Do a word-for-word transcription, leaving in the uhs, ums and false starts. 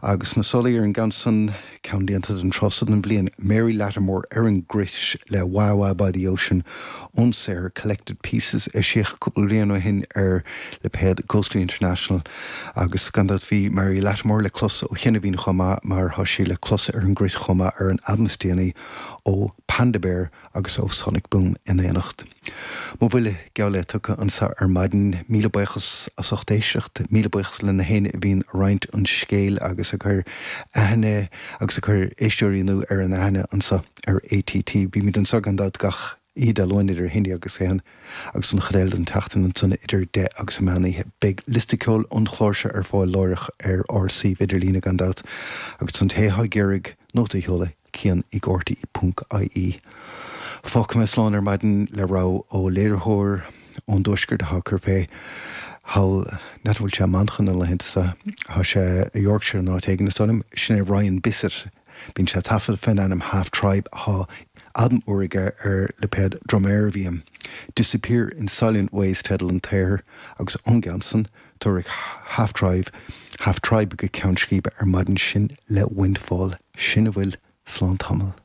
agus na solaí ar an gansan ceandianta an trosad an bblion Mary Lattimore ar an gris le Wow Wow by the Ocean on Sarah collected pieces a séach cúpla bliain ó hin ar le péad Ghostly International agus gandát bhí Mary Lattimore le closa ó chéanna bhín chuma mar thosaí le closa ar an gris chuma ar an Amnesty ó Panda Bear agus ó Sonic Boom in éanacht. Mo bhfuil geala tucha ansa ar maidin míle buchas as ochtéiseacht míle buchas le na héine a bhín roint an scéal agus a chur aithne agus a chur éisteoirí nó ar an aithne ansa ar A T T. Bhí mí don sagandát gach iad a loin idir hindi agus éan agus an chréil an tachtan an tunna idir de agus a meanaí big listicol an chlóirse ar fáil láirech ar R C idir lína gandát agus an tétha gérig nóta heola cían i gcórtaí punt I E. Fác me sláán ar maidin le rá ó léirthóir ón dúisgur de thachar fé how net bhfuil sé manchan le hinsa há sé a Yorkshire ná tegan na stonim sin é Ryan Bissett bín sé tafel fin anam half tribe há Adam Uriga ar le péad Dromaeovium disappear in silent ways tedal an tair agus ongansan tuaigh half tribe half tribe go count scríbe ar maidin sin le windfall sin a bhfuil slán tamil.